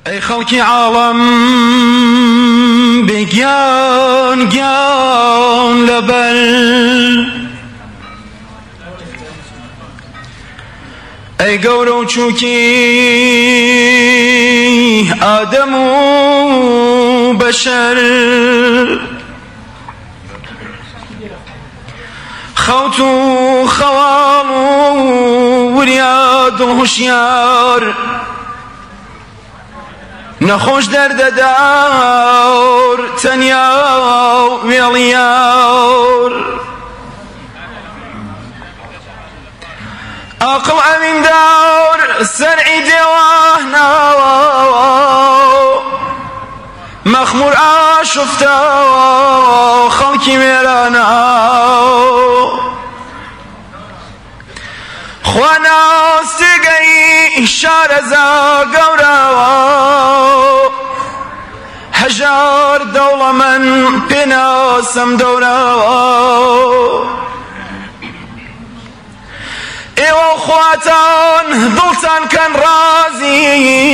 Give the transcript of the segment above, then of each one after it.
ئەی خەڵکی عاڵەم بێگیان گیان لەبەر ئەی گەورە و چووکی ئادەم و بەشەر خەوت و خەواڵ و وریاد و هوشیار نەخۆش دەردەدار تەنیا و وێڵیار عاقڵ ئەمیندار سەرعی دێوانەوە مەخموور ئاشفتەوە خەڵکی وێرانە خوا ناستیگەی شارەزا گەورەوە هەژار دەوڵەمەند پێناسەم دەورەوە ئێوە خواتان دڵتان کەن ڕازی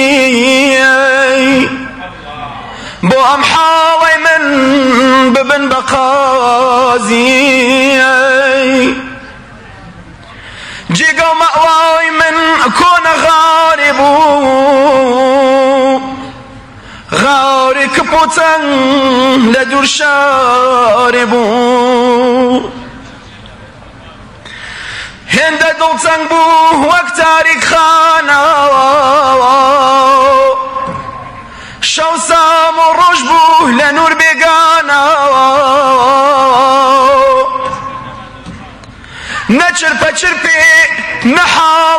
بۆ ئەم حاڵەی من ببن بە قازی جێگە و مەوای من کۆنە غاری بوو غاری کپوتەن لە دوور شاری بوو هێندە دڵتەنگ بوو وەک تاریک خانەوە شەو سام و ڕۆژ بوو لە نور بێگانەوە نەچرپە چرپێ نەحاڵ